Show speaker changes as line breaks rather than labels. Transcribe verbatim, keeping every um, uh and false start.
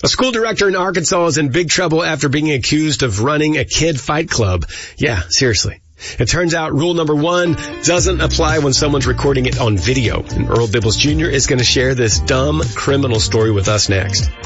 A school director in Arkansas is in big trouble after being accused of running a kid fight club. Yeah, seriously. It turns out rule number one doesn't apply when someone's recording it on video. And Earl Bibbles Junior is going to share this dumb criminal story with us next.